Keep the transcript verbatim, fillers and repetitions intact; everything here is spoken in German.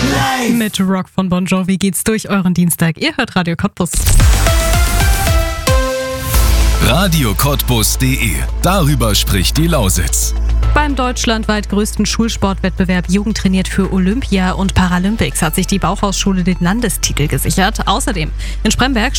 Live. Mit Rock von Bon Jovi geht's durch euren Dienstag. Ihr hört Radio Cottbus. Radio Cottbus punkt de. Darüber spricht die Lausitz. Beim deutschlandweit größten Schulsportwettbewerb Jugend trainiert für Olympia und Paralympics hat sich die Bauhausschule den Landestitel gesichert. Außerdem in Spremberg